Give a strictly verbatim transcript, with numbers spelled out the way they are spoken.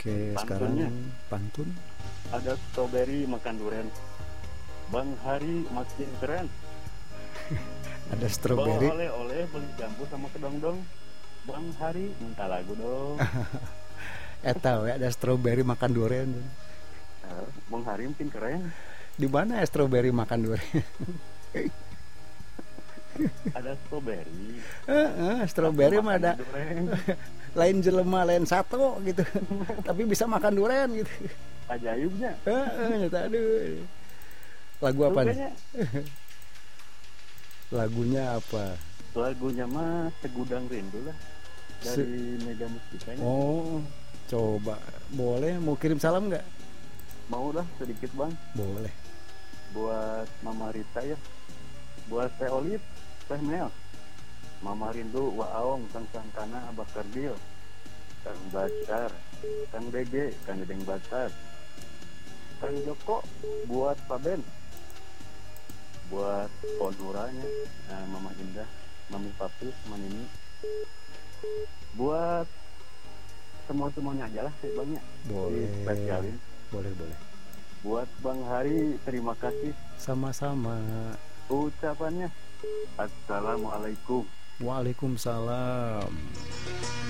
Oke, sekarang Pantunnya pantun. ada strawberry makan durian. Bang Hari makin keren. Ada Bawa strawberry. oleh-oleh beli jambu sama kedong-dong. Bang Hari minta lagu dong. Eh tahu ya, ada strawberry makan durian. Eh, Bang Hari makin keren. Di mana ya strawberry makan durian? Ada strawberry. Heeh, Tapi strawberry mah makannya ada durian. lain jelema lain satu gitu. Tapi bisa makan durian gitu. Ajaibnya. Heeh, nyata aduh. Lagu apa nih? Sukanya Lagunya apa? lagunya mah Segudang Rindu lah. Se- Dari Mega Mustika. oh, coba. Boleh mau kirim salam nggak? Mau dah sedikit bang. Boleh. Buat Mama Rita ya. Buat Teh Olip, Teh Mel, Mama Rindu, Waong, Kang Sangkana, Abah Kardil, Kang Bacar, Kang Dege, Kang Dedeng Batar, Kang Joko, buat Paben, buat Ponuranya, nah, Mama Indah, Mami Papi, Mama Nini, buat semua-semuanya aja lah sih bang ya. Boleh. Spesialin. Boleh, boleh. Buat Bang Hari, terima kasih Sama-sama. ucapannya. Assalamualaikum. Waalaikumsalam.